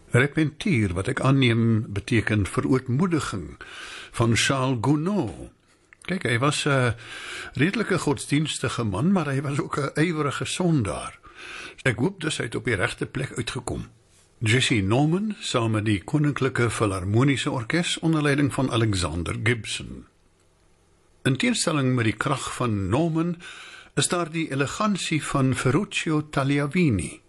Repentier, wat ek aanneem, beteken verootmoediging, van Charles Gounod. Kyk, hy was 'n redelike godsdienstige man, maar hy was ook 'n ywerige sondaar. Ek hoop dus hy het op die regte plek uitgekom. Jesse Norman, saam met die Koninklike Filharmoniese Orkes onder leiding van Alexander Gibson. In teenstelling met die krag van Norman, is daar die elegansie van Ferruccio Tagliavini.